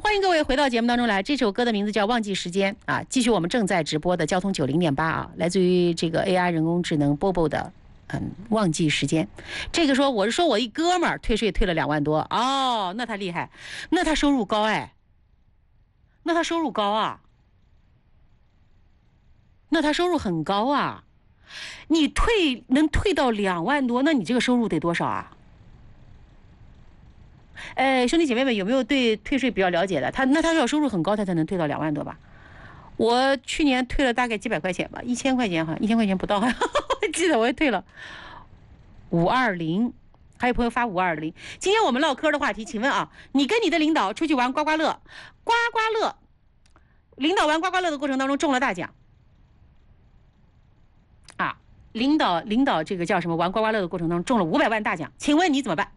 欢迎各位回到节目当中来。这首歌的名字叫《忘记时间》啊，继续我们正在直播的交通90.8啊，来自于这个 AI 人工智能 Bobo 的忘记时间。这个说我是说我一哥们儿退税退了2万多哦，那他厉害，那他收入高哎，那他收入高啊，那他收入很高啊，你能退到2万多，那你这个收入得多少啊？兄弟姐妹们，有没有对退税比较了解的？他要收入很高，他才能退到2万多吧？我去年退了大概几百块钱吧，1000块钱好像1000块钱不到，我记得我也退了520，还有朋友发520。今天我们唠嗑的话题，请问啊，你跟你的领导出去玩刮刮乐，领导玩刮刮乐的过程当中中了大奖啊，领导这个叫什么？玩刮刮乐的过程当中中了500万大奖，请问你怎么办？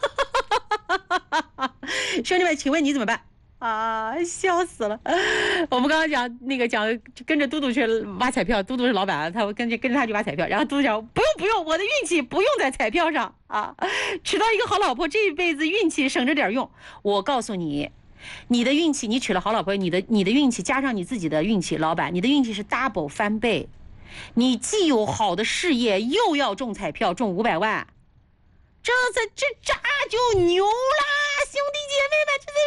兄弟们，请问你怎么办啊？笑死了！我们刚刚讲跟着嘟嘟去挖彩票，嘟嘟是老板，他跟着他去挖彩票，然后嘟嘟讲不用，我的运气不用在彩票上啊，娶到一个好老婆，这一辈子运气省着点用。我告诉你，你的运气，你娶了好老婆，你的运气加上你自己的运气，老板，你的运气是 double 翻倍，你既有好的事业，又要中彩票中500万。这就牛啦，兄弟姐妹们，这才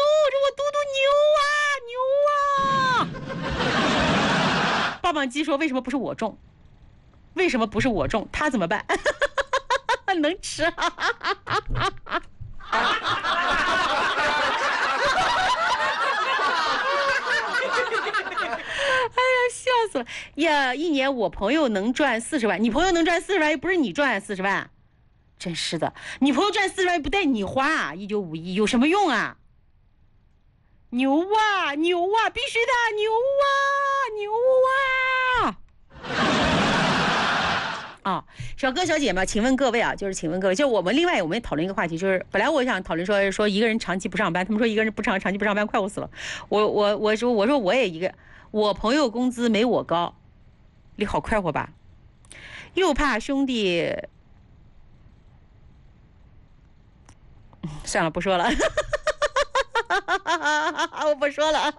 是牛！这我嘟嘟牛啊！棒棒鸡说：“为什么不是我中？为什么不是我中？他怎么办？能吃？”哎呀，笑死了呀！一年我朋友能赚40万，你朋友能赚40万，又不是你赚40万。真是的，你朋友赚40万又不带你花，1951有什么用啊？牛啊，必须的，牛啊！啊，小哥小姐们，请问各位啊，就是我们另外我们也讨论一个话题，就是本来我想讨论说一个人长期不上班，他们说一个人长期不上班快活死了。我说我也一个，我朋友工资没我高，你好快活吧？又怕兄弟。算了，不说了，我不说了，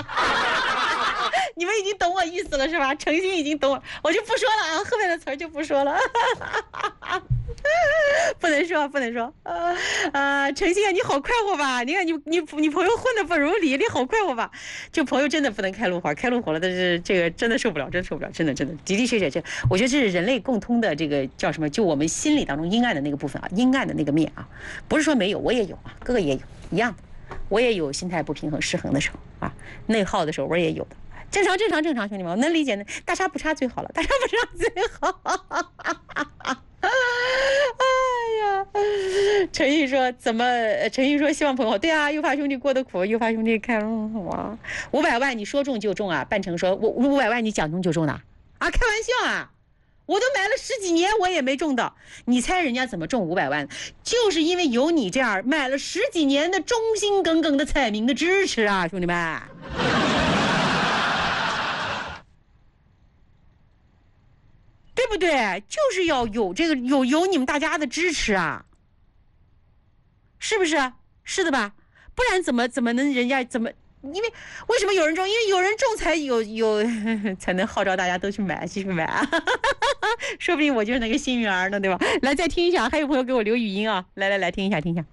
你们已经懂我意思了是吧？诚心已经懂我就不说了啊，后面的词儿就不说了，不能说，诚心啊，你好快活吧？你看你朋友混得不如你好快活吧？就朋友真的不能开路虎，开路虎了，但是这个真的受不了，真的，的确，这我觉得这是人类共通的这个叫什么？就我们心理当中阴暗的那个部分啊，阴暗的那个面啊，不是说没有，我也有啊，哥哥也有一样的，我也有心态不平衡、失衡的时候啊，内耗的时候我也有的。正常，兄弟们，我能理解的，大差不差最好了，大差不差最好。哎呀，陈毅说希望朋友对啊，又怕兄弟过得苦，又怕兄弟看哇，500万你说中就中啊！半程说我500万你讲中就中的啊，开玩笑啊！我都买了10几年，我也没中到。你猜人家怎么中500万？就是因为有你这样买了10几年的忠心耿耿的彩民的支持啊，兄弟们。对不对？就是要有这个有你们大家的支持啊，是不是？是的吧？不然怎么能人家怎么？因为为什么有人中？因为有人中才有才能号召大家都去买，继续买啊！说不定我就是那个幸运儿呢，对吧？来，再听一下，还有朋友给我留语音啊！来听一下。 这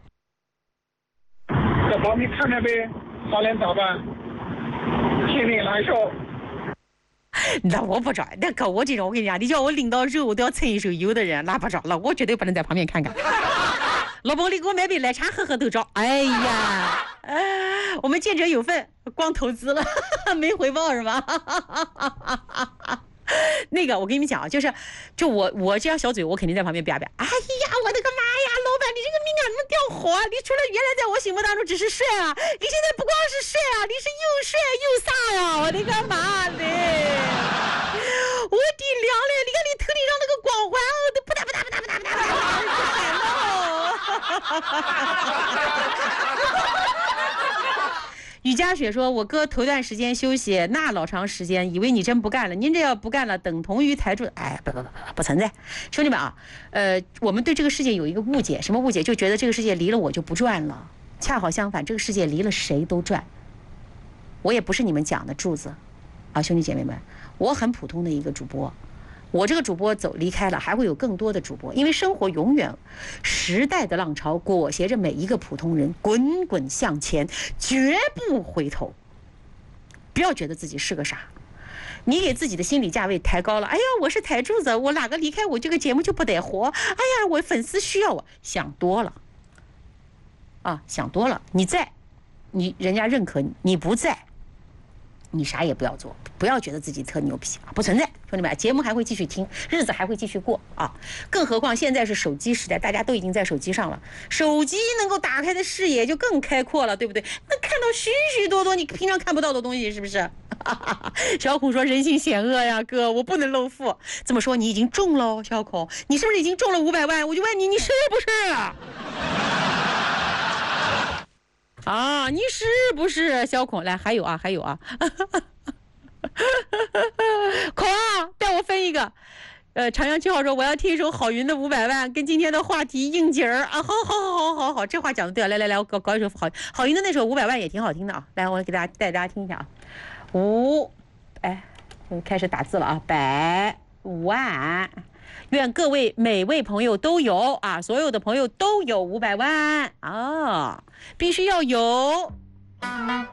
帮你看着呗，早点咋办？心里难受。 那我不找，那可我这种，我跟你讲，你叫我领到肉都要蹭一手油的人，那不找了，我绝对不能在旁边看看。老婆，你给我买杯奶茶喝喝都找。哎呀，我们见者有份，光投资了，没回报是吧？那个我跟你们讲啊，就我这样小嘴，我肯定在旁边吧。哎呀，我的个妈呀，老板，你这个命啊，怎么掉火？你除了原来在我心目当中只是帅啊，你现在不光是帅啊，你是又帅又飒呀！我的个妈嘞！我的娘嘞！你看你头顶上那个光环，都不打，雨佳雪说：“我哥头段时间休息，那老长时间，以为你真不干了。您这要不干了，等同于台柱。哎，不存在，兄弟们啊，我们对这个世界有一个误解，什么误解？就觉得这个世界离了我就不转了。 恰好相反，这个世界离了谁都转。我也不是你们讲的柱子啊，兄弟姐妹们，我很普通的一个主播。我这个主播离开了，还会有更多的主播，因为生活永远，时代的浪潮裹挟着每一个普通人滚滚向前，绝不回头。不要觉得自己是个啥，你给自己的心理价位抬高了。哎呀，我是台柱子，我哪个离开我这个节目就不得活。哎呀，我粉丝需要我，想多了啊，想多了。你在，人家认可你；你不在，你啥也不要做，不要觉得自己特牛逼啊，不存在，兄弟们，节目还会继续听，日子还会继续过啊。更何况现在是手机时代，大家都已经在手机上了，手机能够打开的视野就更开阔了，对不对？能看到许许多多你平常看不到的东西，是不是？小孔说人性险恶呀，哥，我不能露富。这么说你已经中了，小孔，你是不是已经中了500万？我就问你，你是不是？啊，你是不是小孔？来，还有啊，孔啊，带我分一个。长江7号说我要听一首郝云的500万，跟今天的话题应景儿啊！好，这话讲的对啊！来，我搞一首郝云的那首500万也挺好听的啊！来，我给大家带大家听一下啊。开始打字了啊！100万，愿各位每位朋友都有啊，所有的朋友都有500万啊，必须要有。